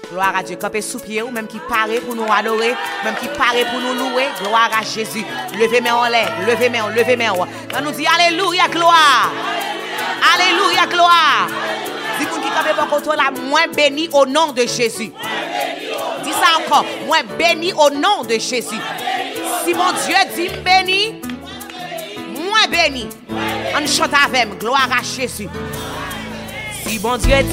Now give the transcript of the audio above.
Gloire à Dieu. Campez sous pied ou même qui paraît pour nous adorer, même qui paraît pour nous louer. Gloire à Jésus. Levez main en l'air, levez main, levez main. On nous dit alléluia, gloire. Alléluia, gloire. Dis vous qui campez pour contre la moins béni au nom de Jésus. Dis ça encore, moins béni au nom de Jésus. Si mon Dieu dit béni, moins béni. On chante avec, gloire à Jésus. Si mon Dieu dit